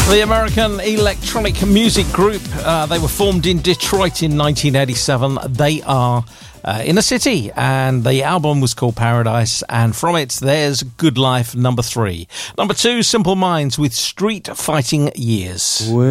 The American electronic music group, they were formed in Detroit in 1987. They are Inner City, and the album was called Paradise, and from it there's Good Life, number 3. Number 2, Simple Minds with Street Fighting Years.